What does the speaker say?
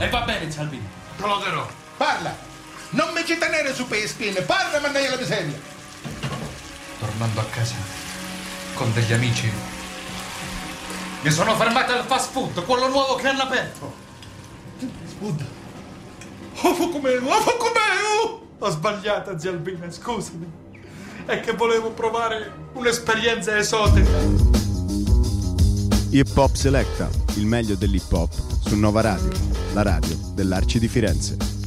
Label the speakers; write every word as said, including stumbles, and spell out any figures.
Speaker 1: E va bene, Salvini, te lo darò.
Speaker 2: Parla! Non mi ci tenere su per le spine, parla, mannaggia la miseria!
Speaker 1: Tornando a casa con degli amici, mi sono fermato al fast food, quello nuovo che hanno aperto.
Speaker 2: Fast food? Oh, fa come, oh, fa come, oh!
Speaker 1: Ho sbagliato, zia Albina, scusami. È che volevo provare un'esperienza esotica.
Speaker 3: Hip Hop Selecta, il meglio dell'hip hop su Nova Radio, la radio dell'Arci di Firenze.